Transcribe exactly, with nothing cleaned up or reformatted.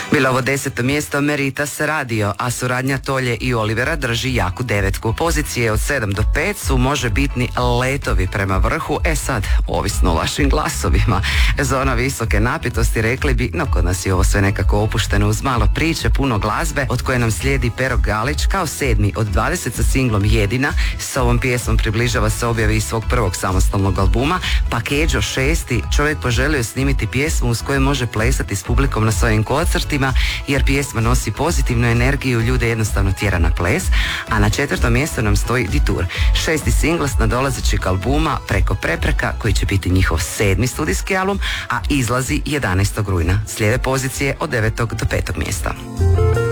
Bilo ovo deseto mjesto, Meritas radio, a suradnja Tolje i Olivera drži jaku devetku. Pozicije od sedam do pet su možebitni letovi prema vrhu, e sad, ovisno o vašim glasovima. Zona visoke napetosti, rekli bi, no kod nas je ovo sve nekako opušteno uz malo priče, puno glazbe, od koje nam slijedi Pero Galić kao sedmi od dvadeset sa singlom Jedina. S ovom pjesmom približava se objavi iz svog prvog samostalnog albuma, pa Keđo šesti, čovjek poželio snimiti pjesmu uz koju može plesati s publikom na svojim koncertima, jer pjesma nosi pozitivnu energiju, ljude jednostavno tjera na ples. A na četvrtom mjestu nam stoji Ditur, šesti singl s nadolazećeg albuma Preko prepreka, koji će biti njihov sedmi studijski album, a izlazi jedanaestog rujna. Slijede pozicije od devetog do petog mjesta.